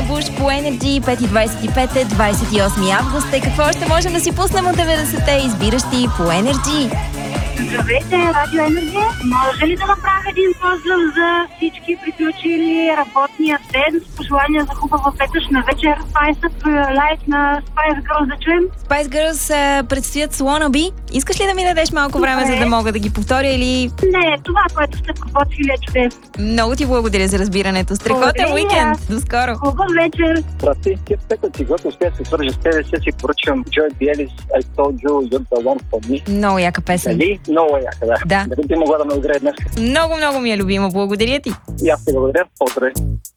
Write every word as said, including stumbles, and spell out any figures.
Bush по Energy. пет и двайсет и пет е двайсет и осми август. И какво ще можем да си пуснем от деветдесетте, избиращи по Energy? Здравейте, Радио Енерджи. Може ли да направя един поздрав за всички приключили работния ден с пожелания за хубава петъчна вечер? Spice Up лайф на Spice Girls да чуем? Spice Girls а, предстоят с Wannabe. Искаш ли да ми дадеш малко време, Не. за да мога да ги повторя или... Не, това, което сте подготвили е чудесно. Много ти благодаря за разбирането. Страхотен Благодаря. уикенд. До скоро. Хубав вечер. Здрасти, ти пека ти готов, ще се свържа с тебе, ще си поръчам Joy Bielis, I told you, you're the one for me. Много яка песен. Нали? Много яка, да. Да. Дали би могла да ме огрее днес? Много, много ми е любима. Благодаря ти. И аз ти благодаря. Поздрави.